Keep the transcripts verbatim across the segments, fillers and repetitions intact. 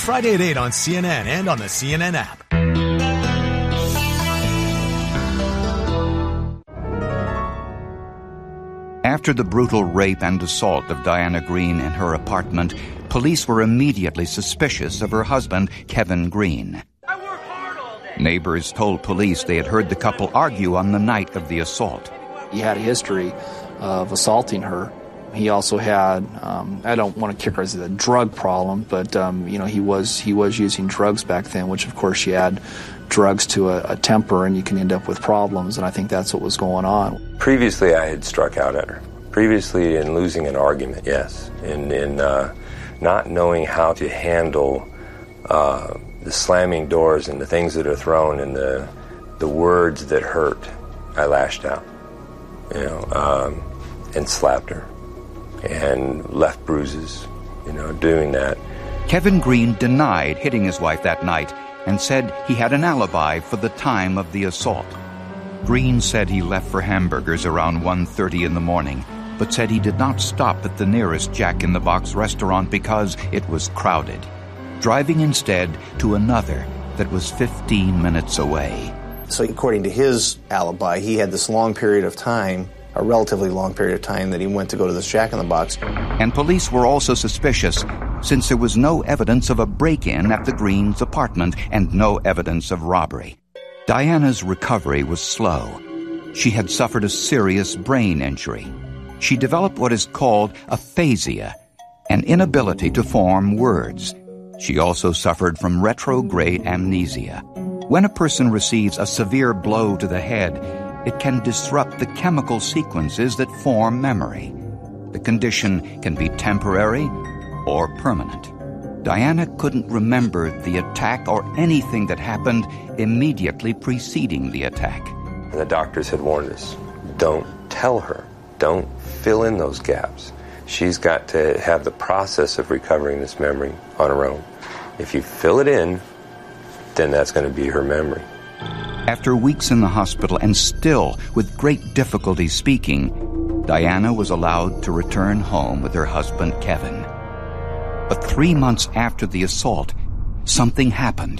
Friday at eight on C N N and on the C N N app. After the brutal rape and assault of Diana Green in her apartment, police were immediately suspicious of her husband, Kevin Green. I work hard all day. Neighbors told police they had heard the couple argue on the night of the assault. He had a history of assaulting her. He also had, um, I don't want to characterize it as a drug problem, but um, you know, he was he was using drugs back then, which of course you add drugs to a, a temper and you can end up with problems, and I think that's what was going on. Previously I had struck out at her. Previously in losing an argument, yes. In, in uh, not knowing how to handle uh, the slamming doors and the things that are thrown and the, the words that hurt, I lashed out, you know, um, and slapped her. And left bruises, you know, doing that. Kevin Green denied hitting his wife that night and said he had an alibi for the time of the assault. Green said he left for hamburgers around one thirty in the morning, but said he did not stop at the nearest Jack in the Box restaurant because it was crowded, driving instead to another that was fifteen minutes away. So according to his alibi, he had this long period of time a relatively long period of time that he went to go to this Jack in the Box. And police were also suspicious since there was no evidence of a break-in at the Greens' apartment and no evidence of robbery. Diana's recovery was slow. She had suffered a serious brain injury. She developed what is called aphasia, an inability to form words. She also suffered from retrograde amnesia. When a person receives a severe blow to the head, it can disrupt the chemical sequences that form memory. The condition can be temporary or permanent. Diana couldn't remember the attack or anything that happened immediately preceding the attack. And the doctors had warned us, don't tell her, don't fill in those gaps. She's got to have the process of recovering this memory on her own. If you fill it in, then that's going to be her memory. After weeks in the hospital and still with great difficulty speaking, Diana was allowed to return home with her husband, Kevin. But three months after the assault, something happened.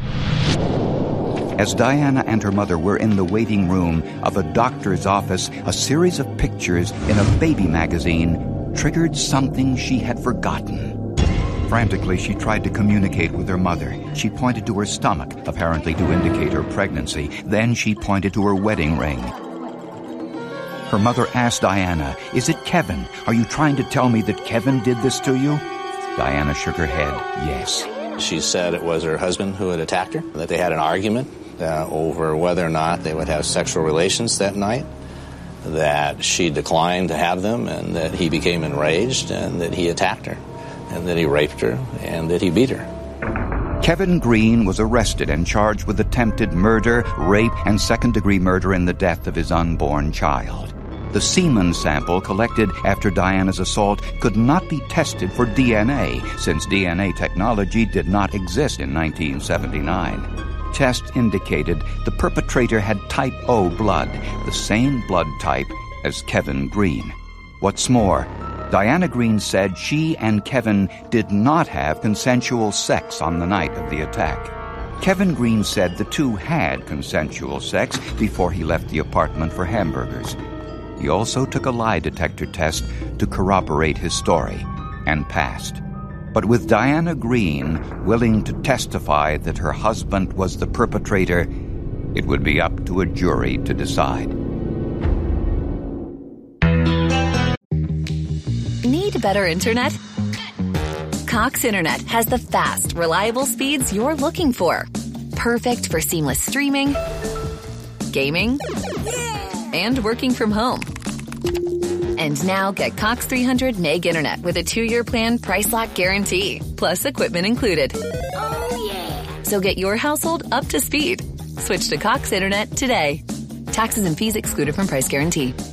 As Diana and her mother were in the waiting room of a doctor's office, a series of pictures in a baby magazine triggered something she had forgotten. Frantically, she tried to communicate with her mother. She pointed to her stomach, apparently to indicate her pregnancy. Then she pointed to her wedding ring. Her mother asked Diana, "Is it Kevin? Are you trying to tell me that Kevin did this to you?" Diana shook her head, yes. She said it was her husband who had attacked her, that they had an argument uh, over whether or not they would have sexual relations that night, that she declined to have them, and that he became enraged, and that he attacked her, and that he raped her, and that he beat her. Kevin Green was arrested and charged with attempted murder, rape, and second-degree murder in the death of his unborn child. The semen sample collected after Diana's assault could not be tested for D N A, since D N A technology did not exist in nineteen seventy-nine. Tests indicated the perpetrator had type O blood, the same blood type as Kevin Green. What's more, Diana Green said she and Kevin did not have consensual sex on the night of the attack. Kevin Green said the two had consensual sex before he left the apartment for hamburgers. He also took a lie detector test to corroborate his story and passed. But with Diana Green willing to testify that her husband was the perpetrator, it would be up to a jury to decide. Need better internet? Cox Internet has the fast, reliable speeds you're looking for. Perfect for seamless streaming, gaming, and working from home. And now get Cox three hundred meg internet with a two-year plan price lock guarantee, plus equipment included. Oh, yeah. So get your household up to speed. Switch to Cox Internet today. Taxes and fees excluded from price guarantee.